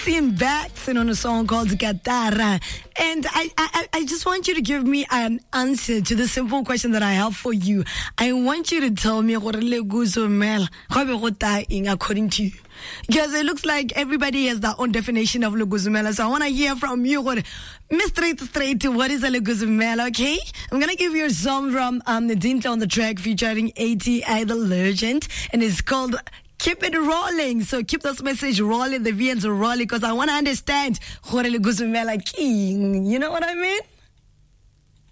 Sebastian Baxon on a song called Katara. And I just want you to give me an answer to the simple question that I have for you. I want you to tell me according to you. Because it looks like everybody has their own definition of Leguzumela. So I want to hear from you. Miss Straight, what is a Leguzumela, okay? I'm going to give you a song from the Dinta on the track featuring ATI the Legend. And it's called Keep It Rolling. So keep this message rolling, the VNs rolling, because I want to understand Leguzumela King. You know what I mean?